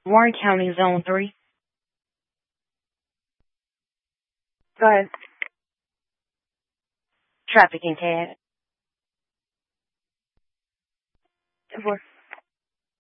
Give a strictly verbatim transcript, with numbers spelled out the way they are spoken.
Warren County Zone three. Go ahead. Trafficking, Ted. Four.